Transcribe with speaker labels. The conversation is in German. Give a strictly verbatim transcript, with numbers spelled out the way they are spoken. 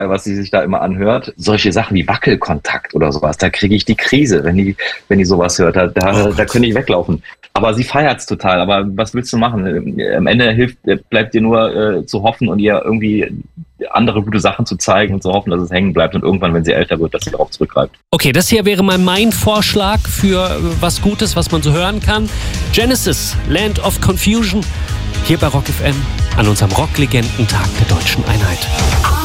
Speaker 1: was sie sich da immer anhört. Solche Sachen wie Wackelkontakt oder sowas, da kriege ich die Krise, wenn die, wenn die sowas hört. Da, da, oh da könnte ich weglaufen. Aber sie feiert's total. Aber was willst du machen? Am Ende hilft, bleibt dir nur äh, zu hoffen und ihr irgendwie andere gute Sachen zu zeigen und zu hoffen, dass es hängen bleibt und irgendwann, wenn sie älter wird, dass sie darauf zurückgreift.
Speaker 2: Okay, das hier wäre mal mein Vorschlag für was Gutes, was man so hören kann. Genesis, Land of Confusion, hier bei Rock F M an unserem Rock-Legenden-Tag der Deutschen Einheit.